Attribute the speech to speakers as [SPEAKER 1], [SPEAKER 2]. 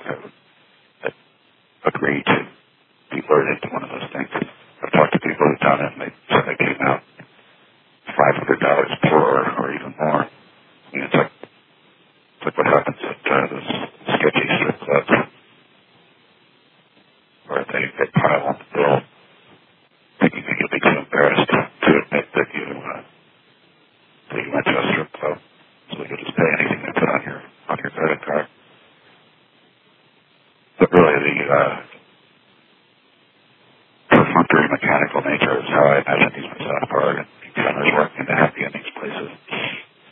[SPEAKER 1] that agree to be lured into one of those things. I've talked to people who've done it, and they said they came out $500 poorer or even more. I mean, it's like what happens at those sketchy strip clubs, where they pile on the bill, thinking that you'll be too embarrassed to admit that you went to a strip club, so you'll just pay anything they put on your credit card. But really, the perfunctory mechanical nature is how I imagine these massage bar and cameras work.